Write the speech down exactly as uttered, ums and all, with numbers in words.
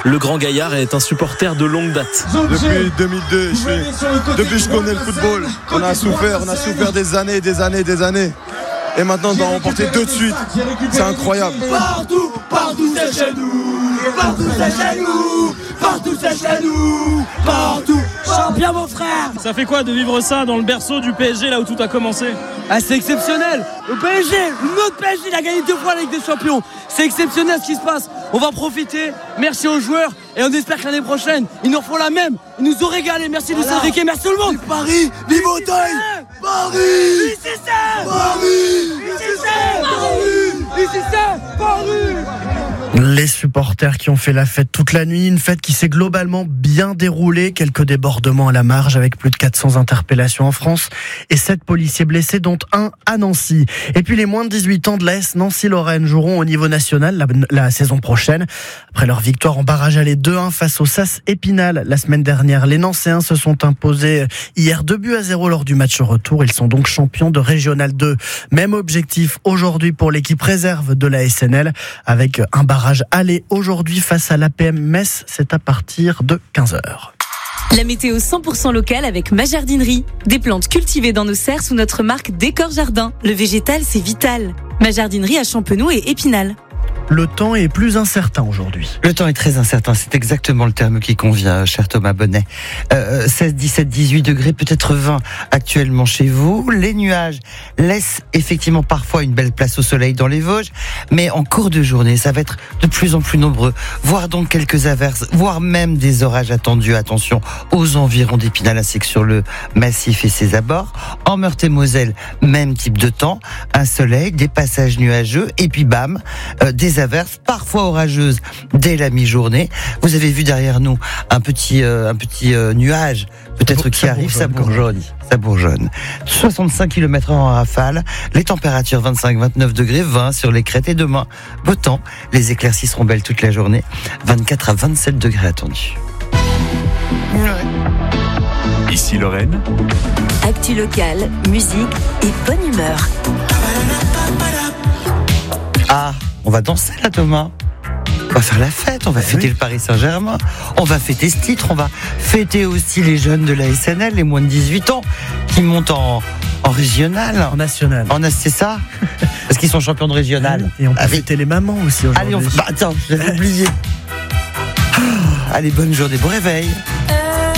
Le grand gaillard est un supporter de longue date. Depuis deux mille deux, je suis... depuis que je connais le football, on a souffert, on a souffert des années, des années, des années. Et maintenant, on doit remporter deux de suite. C'est incroyable. Partout, partout, c'est chez nous. Partout, c'est chez nous. Partout, c'est chez nous. Partout. Champion, mon frère. Ça fait quoi de vivre ça dans le berceau du P S G, là où tout a commencé? Ah, c'est exceptionnel. Le P S G, notre P S G, il a gagné deux fois la Ligue des Champions. C'est exceptionnel ce qui se passe. On va profiter. Merci aux joueurs. Et on espère que l'année prochaine, ils nous refont la même. Ils nous ont régalé. Merci Lucien Riquet. Merci tout le monde. Paris, vive Auteuil. Paris. Ici c'est Paris. Ici c'est Paris. Ici c'est Paris. Les supporters qui ont fait la fête toute la nuit, une fête qui s'est globalement bien déroulée, quelques débordements à la marge avec plus de quatre cents interpellations en France et sept policiers blessés dont un à Nancy. Et puis les moins de dix-huit ans de l'A S Nancy-Lorraine joueront au niveau national la, la saison prochaine. Après leur victoire en barrage aller deux un face au S A S Épinal la semaine dernière, les Nancéens se sont imposés hier deux buts à zéro lors du match retour. Ils sont donc champions de Régional deux. Même objectif aujourd'hui pour l'équipe réserve de la S N L avec un barrage aller aujourd'hui face à l'A P M Metz, c'est à partir de quinze heures. La météo cent pour cent locale avec ma jardinerie. Des plantes cultivées dans nos serres sous notre marque Décor Jardin. Le végétal, c'est vital. Ma jardinerie à Champenoux et Épinal. Le temps est plus incertain aujourd'hui. Le temps est très incertain, c'est exactement le terme qui convient, cher Thomas Bonnet. Euh, seize, dix-sept, dix-huit degrés, peut-être vingt actuellement chez vous. Les nuages laissent effectivement parfois une belle place au soleil dans les Vosges, mais en cours de journée, ça va être de plus en plus nombreux, voire donc quelques averses, voire même des orages attendus. Attention aux environs d'Épinal ainsi que sur le massif et ses abords. En Meurthe-et-Moselle, même type de temps, un soleil, des passages nuageux, et puis bam, euh, des averses, parfois orageuses dès la mi-journée. Vous avez vu derrière nous un petit, euh, un petit euh, nuage, peut-être qui arrive, ça bourgeonne. Ça bourgeonne. soixante-cinq kilomètres heure en rafale, les températures vingt-cinq, vingt-neuf degrés, vingt sur les crêtes et demain, beau temps, les éclaircies seront belles toute la journée, vingt-quatre à vingt-sept degrés attendus. Ici Lorraine. Actu locale, musique et bonne humeur. Ah, on va danser là, Thomas. On va faire la fête, on va fêter le Paris Saint-Germain, on va fêter ce titre, on va fêter aussi les jeunes de la S N L, les moins de dix-huit ans, qui montent en, en régional. En national. En, c'est ça. Parce qu'ils sont champions de régional. Et on peut Avec... fêter les mamans aussi aujourd'hui. Allez, on... bah, attends, j'avais oublié. Allez, bonne journée, bon réveil.